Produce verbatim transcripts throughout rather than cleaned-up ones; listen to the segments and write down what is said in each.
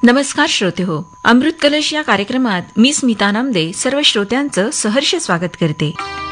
नमस्कार श्रोते हो, अमृत कलश या कार्यक्रमात मी स्मिता नामदे सर्व श्रोत्यांचं सहर्ष स्वागत करते.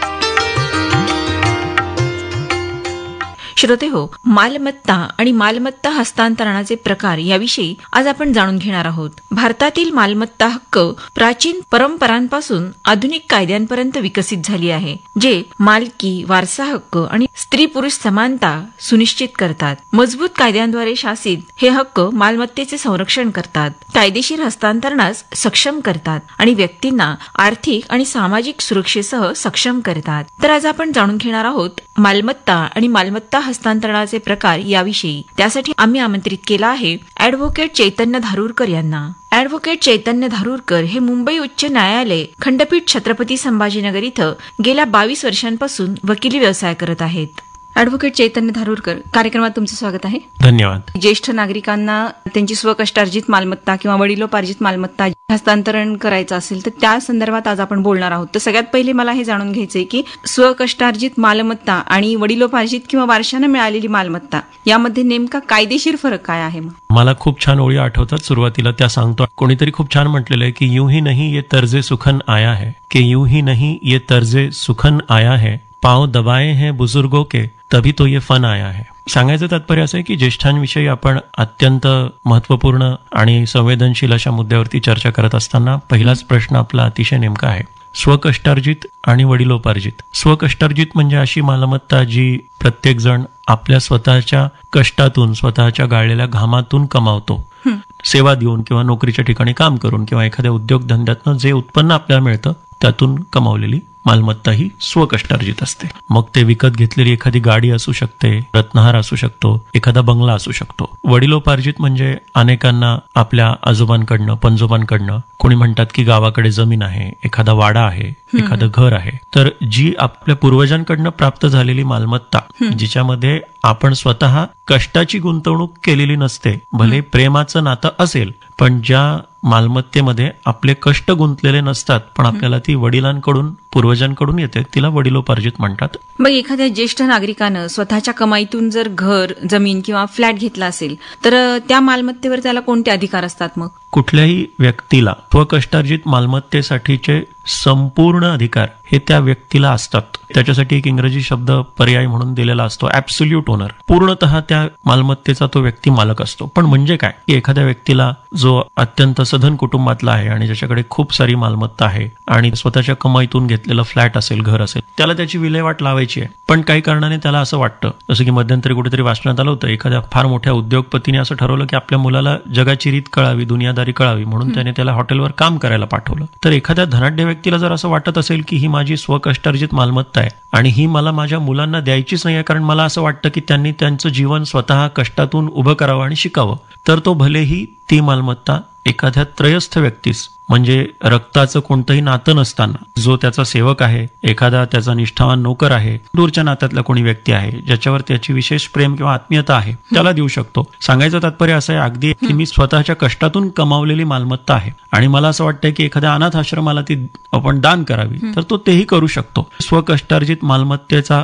श्रोते हो, मालमत्ता आणि मालमत्ता हस्तांतरणाचे प्रकार याविषयी आज आपण जाणून घेणार आहोत. भारतातील मालमत्ता हक्क प्राचीन परंपरांपासून आधुनिक कायद्यांपर्यंत विकसित झाली आहे, जे मालकी, वारसा हक्क आणि स्त्री पुरुष समानता सुनिश्चित करतात. मजबूत कायद्यांद्वारे शासित हे हक्क मालमत्तेचे संरक्षण करतात, कायदेशीर हस्तांतरणास सक्षम करतात आणि व्यक्तींना आर्थिक आणि सामाजिक सुरक्षेसह सक्षम करतात. तर आज आपण जाणून घेणार आहोत मालमत्ता आणि मालमत्ता हस्तांतरणाचे प्रकार याविषयी. त्यासाठी आम्ही आमंत्रित केला आहे ॲडव्होकेट चैतन्य धारूरकर यांना. ॲडव्होकेट चैतन्य धारूरकर हे मुंबई उच्च न्यायालय खंडपीठ छत्रपती संभाजीनगर इथं गेल्या बावीस वर्षांपासून वकिली व्यवसाय करत आहेत. ॲडव्होकेट चैतन्य धारूरकर, कार्यक्रमात तुमचं स्वागत आहे. धन्यवाद. ज्येष्ठ नागरिकांना त्यांची स्वकष्टार्जित मालमत्ता किंवा वडिलोपार्जित मालमत्ता हस्तांतरण करायचं असेल तर त्या संदर्भात आज आपण बोलणार आहोत. तर सगळ्यात पहिले मला हे जाणून घ्यायचंय की स्वकष्टार्जित मालमत्ता आणि वडिलोपार्जित किंवा वारशाने मिळालेली मालमत्ता यामध्ये नेमका कायदेशीर फरक काय आहे? मला खूप छान ओळी आठवतात, सुरुवातीला त्या सांगतो. कोणीतरी खूप छान म्हटलेलं आहे की यूं ही नहीं ये तर्जे सुखन आया है, की यूं ही नहीं ये तर्जे सुखन आया है, पांव दबाए हैं बुजुर्गों के तभी तो ये फन आया है. सांगायचं तात्पर्य असं आहे की ज्येष्ठांविषयी आपण अत्यंत महत्वपूर्ण आणि संवेदनशील अशा मुद्द्यावरती चर्चा करत असताना पहिलाच प्रश्न आपला अतिशय नेमका आहे. स्वकष्टार्जित आणि वडिलोपार्जित. स्वकष्टार्जित म्हणजे अशी मालमत्ता जी प्रत्येक जण आपल्या स्वतःच्या कष्टातून, स्वतःच्या गाळलेल्या घामातून कमावतो. सेवा देऊन किंवा नोकरीच्या ठिकाणी काम करून किंवा एखाद्या उद्योगधंद्यातनं जे उत्पन्न आपल्याला मिळतं त्यातून कमावलेली मालमत्ता ही स्वकष्टार्जित असते. मग ते विकत घेतलेली एखादी गाडी असू शकते, रत्नहार असू शकतो, एखादा बंगला असू शकतो. वडिलोपार्जित म्हणजे अनेकांना आपल्या आजोबांकडनं, पणजोबांकडनं, कोणी म्हणतात की गावाकडे जमीन आहे, एखादा वाडा आहे, एखादं घर आहे, तर जी आपल्या पूर्वजांकडनं प्राप्त झालेली मालमत्ता, जिच्यामध्ये आपण स्वतः कष्टाची गुंतवणूक केलेली नसते, भले प्रेमाचं नातं असेल, पण ज्या मालमत्तेमध्ये आपले कष्ट गुंतलेले नसतात पण आपल्याला ती वडिलांकडून, पूर्वजांकडून येते, तिला वडिलोपार्जित म्हणतात. मग एखाद्या ज्येष्ठ नागरिकानं स्वतःच्या कमाईतून जर घर, जमीन किंवा फ्लॅट घेतला असेल तर त्या मालमत्तेवर त्याला कोणते अधिकार असतात? मग कुठल्याही व्यक्तीला स्वकष्टार्जित मालमत्तेसाठीचे संपूर्ण अधिकार हे त्या व्यक्तीला असतात. त्याच्यासाठी एक इंग्रजी शब्द पर्याय म्हणून दिलेला असतो, ॲब्सोल्यूट ओनर. पूर्णतः त्या मालमत्तेचा तो व्यक्ती मालक असतो. पण म्हणजे काय की एखाद्या व्यक्तीला जो अत्यंत सधन कुटुंबातला आहे आणि ज्याच्याकडे खूप सारी मालमत्ता आहे आणि स्वतःच्या कमाईतून घेतलेलं फ्लॅट असेल, घर असेल, त्याला त्याची विल्हेवाट लावायची आहे. पण काही कारणाने त्याला असं वाटतं, जसं की मध्यंतरी कुठेतरी वाचण्यात आलं होतं, एखाद्या फार मोठ्या उद्योगपतीने असं ठरवलं की आपल्या मुलाला जगाची रीत कळावी, दुनियादारी कळावी, म्हणून त्याने त्याला हॉटेलवर काम करायला पाठवलं. तर एखाद्या धनाढ्य व्यक्तीला जर असं वाटत असेल की ही माझी स्वकष्टार्जित मालमत्ता आहे आणि ही मला माझ्या मुलांना द्यायचीच नाही आहे, कारण मला असं वाटतं की त्यांनी त्यांचं जीवन स्वतः कष्टातून उभं करावं आणि शिकावं, तर तो भलेही ती मालमत्ता एखाद्या त्रयस्थ व्यक्तीस, म्हणजे रक्ताचं कोणतंही नातं नसताना, जो त्याचा सेवक आहे, एखादा त्याचा निष्ठावान नोकर आहे, दूरच्या नात्यातला कोणी व्यक्ती आहे ज्याच्यावर त्याची विशेष प्रेम किंवा आत्मीयता आहे, त्याला देऊ शकतो. सांगायचं तात्पर्य असं आहे अगदी की मी स्वतःच्या कष्टातून कमावलेली मालमत्ता आहे आणि मला असं वाटतंय की एखाद्या अनाथ आश्रमाला ती आपण दान करावी, तर तो तेही करू शकतो. स्वकष्टार्जित मालमत्तेचा